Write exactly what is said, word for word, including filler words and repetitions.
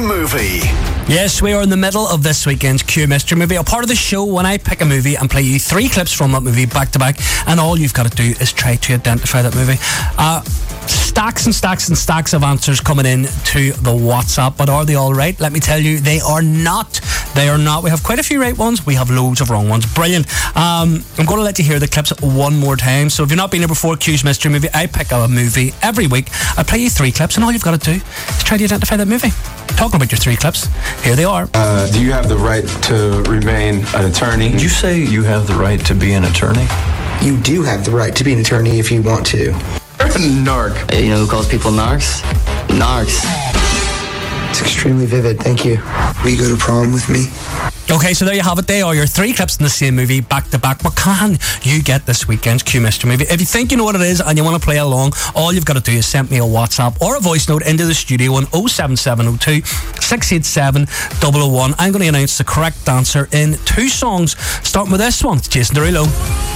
Movie. Yes, we are in the middle of this weekend's Q Mystery Movie, a part of the show when I pick a movie and play you three clips from that movie back to back, and all you've got to do is try to identify that movie. Uh, stacks and stacks and stacks of answers coming in to the WhatsApp, but are they all right? Let me tell you, they are not. They are not. We have quite a few right ones. We have loads of wrong ones. Brilliant. Um, I'm going to let you hear the clips one more time. So if you've not been here before, Q's Mystery Movie, I pick up a movie every week. I play you three clips, and all you've got to do is try to identify that movie. Talking about your three clips, here they are. Uh, do you have the right to remain an attorney? Did you say you have the right to be an attorney? You do have the right to be an attorney if you want to. Narc. You know who calls people narcs? Narcs. It's extremely vivid, thank you. Will you go to prom with me? Okay, so there you have it. They are your three clips in the same movie, back to back. What can you get this weekend's Q Mystery Movie? If you think you know what it is and you want to play along, all you've got to do is send me a WhatsApp or a voice note into the studio on oh seven seven oh two, six eight seven, oh oh one. I'm going to announce the correct answer in two songs, starting with this one. It's Jason Derulo.